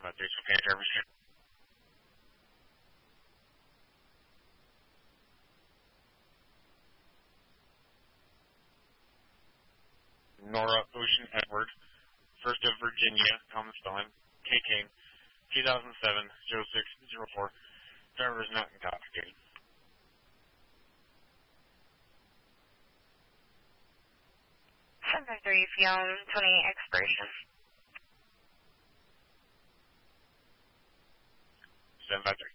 Okay, driver's seat. Nora Ocean Edward, 1st of Virginia, common spelling, K-Kane, 2007, 0604. Driver is not intoxicated. 753 Fion 20 expiration. 753.